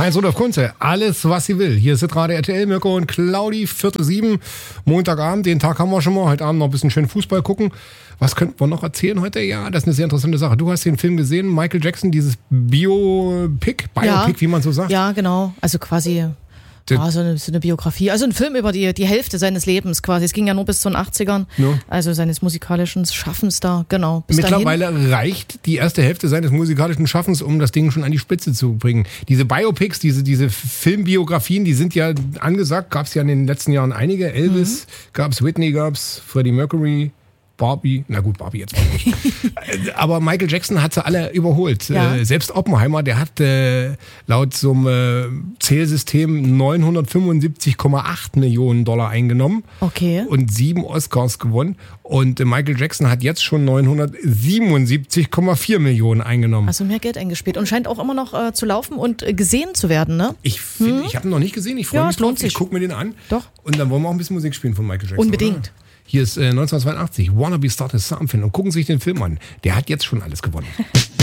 Heinz-Rudolf Kunze, alles, was sie will. Hier ist gerade RTL, Mirko und Claudi, 6:45, Montagabend. Den Tag haben wir schon mal. Heute Abend noch ein bisschen schön Fußball gucken. Was könnten wir noch erzählen heute? Ja, das ist eine sehr interessante Sache. Du hast den Film gesehen, Michael Jackson, dieses Biopic, wie man so sagt. Ja, genau. Also quasi so eine Biografie. Also ein Film über die Hälfte seines Lebens quasi. Es ging ja nur bis zu den 80ern. Ja. Also seines musikalischen Schaffens da, genau. Mittlerweile reicht die erste Hälfte seines musikalischen Schaffens, um das Ding schon an die Spitze zu bringen. Diese Biopics, diese Filmbiografien, die sind ja angesagt. Gab es ja in den letzten Jahren einige. Elvis gab's, Whitney gab's, Freddie Mercury, Barbie, na gut, Barbie jetzt mal nicht. Aber Michael Jackson hat sie alle überholt. Ja. Selbst Oppenheimer, der hat laut so einem Zählsystem 975,8 Millionen Dollar eingenommen. Okay. Und 7 Oscars gewonnen. Und Michael Jackson hat jetzt schon 977,4 Millionen eingenommen. Also mehr Geld eingespielt und scheint auch immer noch zu laufen und gesehen zu werden, ne? Ich habe ihn noch nicht gesehen, ich freue mich drauf. Ich gucke mir den an. Doch. Und dann wollen wir auch ein bisschen Musik spielen von Michael Jackson. Unbedingt. Oder? Hier ist 1982, Wanna Be Started Something, und gucken Sie sich den Film an. Der hat jetzt schon alles gewonnen.